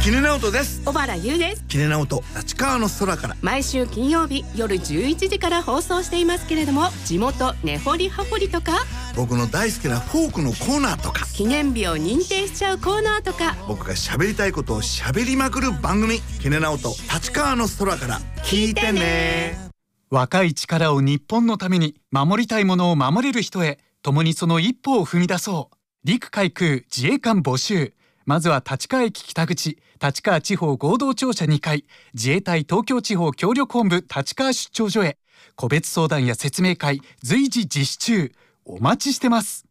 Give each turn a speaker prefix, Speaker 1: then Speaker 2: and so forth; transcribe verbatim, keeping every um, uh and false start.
Speaker 1: キネナオトです。
Speaker 2: 小原優です。
Speaker 1: キネナオト立川の空から
Speaker 2: 毎週金曜日夜じゅういちじから放送していますけれども、地元根掘り葉掘りとか、
Speaker 1: 僕の大好きなフォークのコーナーとか、
Speaker 2: 記念日を認定しちゃうコーナーとか、
Speaker 1: 僕が喋りたいことを喋りまくる番組、キネナオト立川の空から聞いてね。
Speaker 3: 若い力を日本のために、守りたいものを守れる人へ、共にその一歩を踏み出そう。陸海空自衛官募集。まずは立川駅北口、立川地方合同庁舎にかい、自衛隊東京地方協力本部立川出張所へ。個別相談や説明会随時実施中。お待ちしてます。